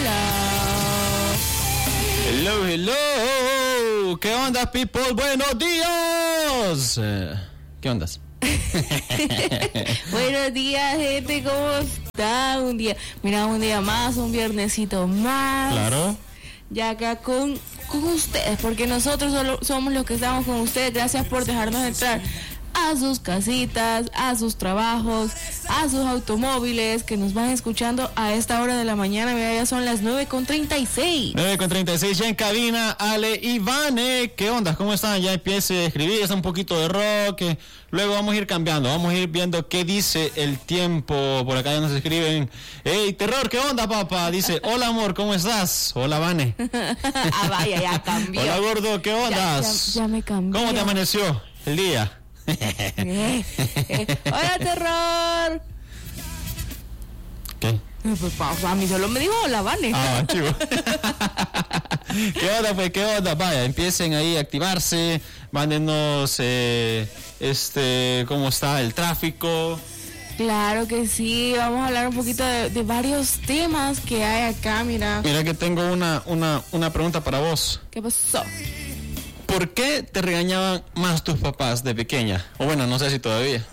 Hello, hello. ¿Qué onda, people? Buenos días. ¿Qué ondas? Buenos días, gente, ¿cómo está? Un día más, un viernesito más. Claro. Ya acá con ustedes, porque nosotros solo somos los que estamos con ustedes. Gracias por dejarnos entrar a sus casitas, a sus trabajos, a sus automóviles, que nos van escuchando a esta hora de la mañana. Mira, ya son las 9:36. 9:36 ya en cabina, Ale y Vane. ¿Qué onda? ¿Cómo están? Ya empiece a escribir, está un poquito de rock. Luego vamos a ir cambiando, vamos a ir viendo qué dice el tiempo. Por acá ya nos escriben: hey, terror, ¿qué onda, papá? Dice: hola, amor, ¿cómo estás? Hola, Vane. Vaya, ya cambió. Hola, gordo, ¿qué ondas? Ya me cambió. ¿Cómo te amaneció el día? Hola, terror. ¿Qué? Pues, a mí solo me dijo hola, Vane. Chivo. ¿Qué onda, pues? ¿Qué onda? Vaya, empiecen ahí a activarse. Mándenos cómo está el tráfico. Claro que sí, vamos a hablar un poquito de varios temas que hay acá, mira. Mira que tengo una pregunta para vos. ¿Qué pasó? ¿Por qué te regañaban más tus papás de pequeña? O bueno, no sé si todavía.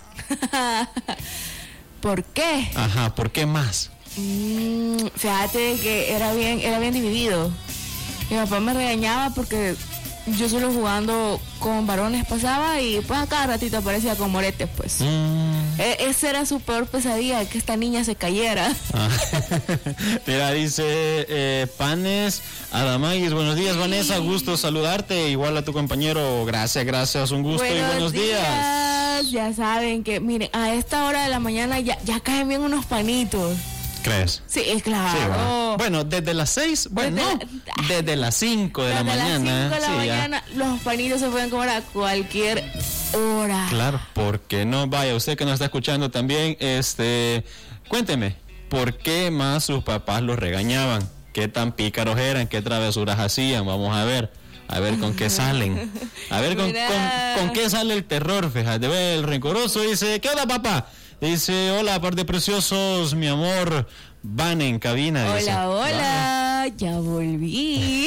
¿Por qué? Ajá, ¿por qué más? Fíjate que era bien dividido. Mi papá me regañaba porque yo solo jugando con varones pasaba y pues a cada ratito aparecía con moretes, pues. Esa era su peor pesadilla, que esta niña se cayera. Mira, dice Panes Adamaguis: buenos días, Vanessa, gusto saludarte, igual a tu compañero, gracias, un gusto y buenos días. Ya saben que, miren, a esta hora de la mañana ya caen bien unos panitos. ¿Crees? Sí, claro. Sí, bueno, desde las 6, bueno, desde las 5 de la mañana. Desde las 5 de la mañana, los panitos se pueden comer a cualquier hora. Claro, ¿por qué no? Vaya, usted que nos está escuchando también, cuénteme, ¿por qué más sus papás los regañaban? ¿Qué tan pícaros eran? ¿Qué travesuras hacían? Vamos a ver con qué salen. A ver con qué sale el terror, fíjate. Ve, el rencoroso dice: ¿qué onda, papá? Dice: hola, par de preciosos, mi amor. Van en cabina. Hola, dice. hola, ya volví.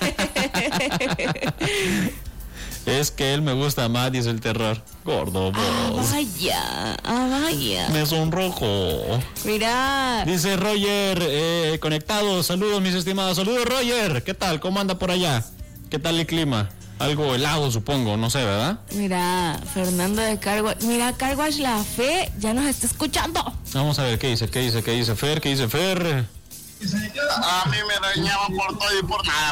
Es que él me gusta más, dice el terror. Gordo, vos. Vaya. Me sonrojo. Mira. Dice Roger, conectado. Saludos, mis estimados. Saludos, Roger. ¿Qué tal? ¿Cómo anda por allá? ¿Qué tal el clima? Algo helado, supongo, no sé, ¿verdad? Mira, Fernando de Carwash. Mira, Carwash La Fe ya nos está escuchando. Vamos a ver qué dice Fer. A mí me regañaban por todo y por nada,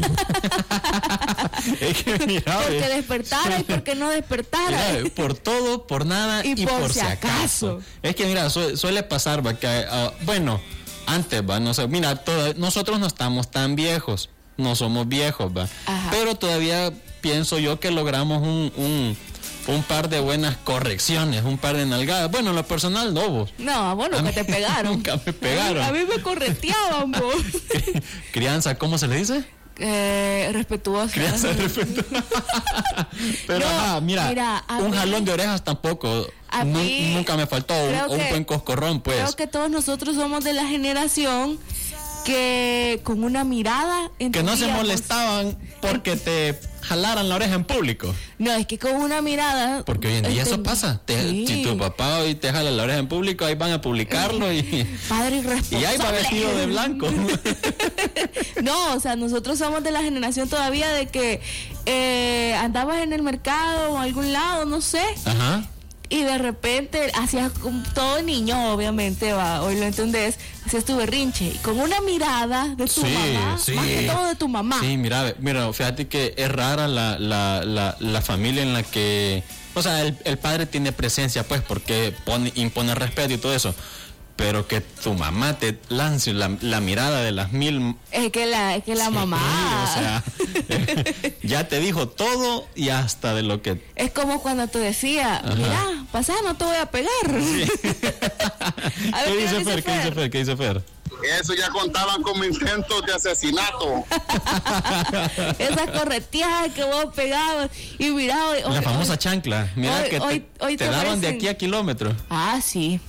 papi. Es que mira, porque despertara y porque no despertara. Mira, por todo, por nada y por si acaso. Es que mira, suele pasar, va, que bueno, antes, va, no sé, mira, nosotros no estamos tan viejos. No somos viejos, va. Ajá. Pero todavía pienso yo que logramos un par de buenas correcciones, un par de nalgadas. Bueno, en lo personal no, vos. No, bueno, que te pegaron. Nunca me pegaron. A mí me correteaban, vos. Crianza, ¿cómo se le dice? Respetuosa. Crianza respetuosa. Pero no, mira un jalón de orejas tampoco. Nunca me faltó un buen coscorrón, pues. Creo que todos nosotros somos de la generación que con una mirada que no se molestaban porque te jalaran la oreja en público. No, es que con una mirada. Porque hoy en día eso pasa. Sí. Si tu papá hoy te jala la oreja en público, ahí van a publicarlo y padre irresponsable. Y ahí va vestido de blanco. No, o sea, nosotros somos de la generación todavía de que andabas en el mercado o algún lado, no sé. Ajá. Y de repente hacías, todo niño obviamente, hoy lo entendés, hacías tu berrinche y con una mirada de tu mamá, más que todo de tu mamá. Sí, mira, fíjate que es rara la familia en la que, o sea, el padre tiene presencia, pues, porque impone respeto y todo eso. Pero que tu mamá te lance la mirada de las mil. Es que la mamá. O sea, ya te dijo todo y hasta de lo que. Es como cuando te decía: ajá, mira, pasá, no te voy a pegar. Sí. A ver, ¿Qué dice Fer? Eso ya contaban como intentos de asesinato. Esas correteadas que vos pegabas. Y mira, la famosa chancla. Mira, que te daban de aquí a kilómetros. Ah, sí.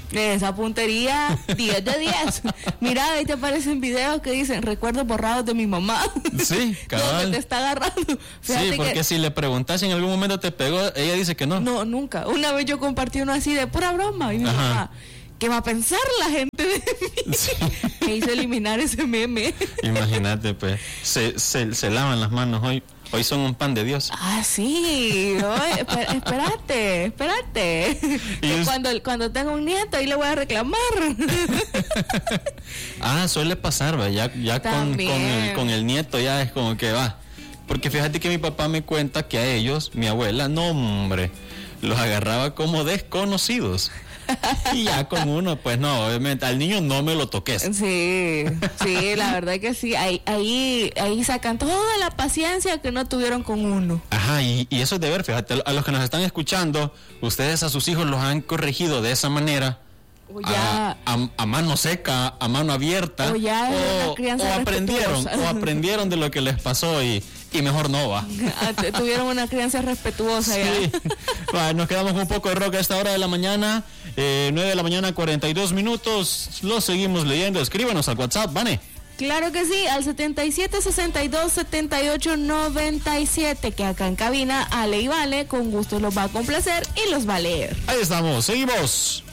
Esa puntería, 10 de 10. Mira, ahí te aparecen videos que dicen recuerdos borrados de mi mamá. Sí, cabal. Donde te está agarrando. Fíjate sí, porque que, si le preguntas si en algún momento te pegó, ella dice que no. no, nunca. Una vez yo compartí uno así de pura broma y mi mamá, ¿qué va a pensar la gente de mí? Sí. Me hizo eliminar ese meme. Imagínate, pues, se lavan las manos hoy. Hoy son un pan de Dios. Ah, sí. Oye, espérate. Y Cuando tenga un nieto, ahí le voy a reclamar. Suele pasar, ¿va? Ya con el nieto ya es como que va. Porque fíjate que mi papá me cuenta que a ellos, mi abuela, no hombre, los agarraba como desconocidos. Y ya con uno, pues no, obviamente, al niño no me lo toques. Sí, la verdad que sí. Ahí sacan toda la paciencia que no tuvieron con uno. Ajá, y eso es de ver, fíjate, a los que nos están escuchando, ustedes a sus hijos los han corregido de esa manera. O ya, a mano seca, a mano abierta, o aprendieron de lo que les pasó y mejor no va. Tuvieron una crianza respetuosa. Sí. Va, nos quedamos con un poco de rock a esta hora de la mañana, 9 de la mañana, 42 minutos. Lo seguimos leyendo. Escríbanos al WhatsApp, ¿vale? Claro que sí, al 77627897, que acá en cabina Ale y Vale con gusto los va a complacer y los va a leer. Ahí estamos, seguimos.